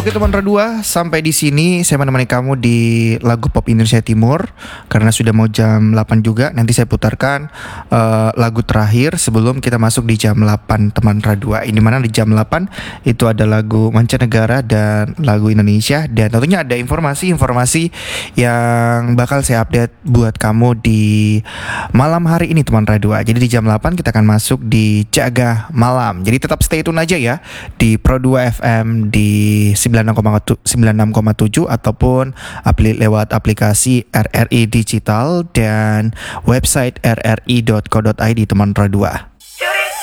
Oke teman Radua, sampai di sini saya menemani kamu di lagu pop Indonesia Timur. Karena sudah mau jam 8 juga, nanti saya putarkan lagu terakhir sebelum kita masuk di jam 8 teman Radua. Ini mana di jam 8 itu ada lagu mancanegara dan lagu Indonesia. Dan tentunya ada informasi-informasi yang bakal saya update buat kamu di malam hari ini teman Radua. Jadi di jam 8 kita akan masuk di Jaga Malam. Jadi tetap stay tune aja ya di Pro 2 FM di 96,7 ataupun lewat aplikasi RRI Digital dan website rri.co.id teman Radua.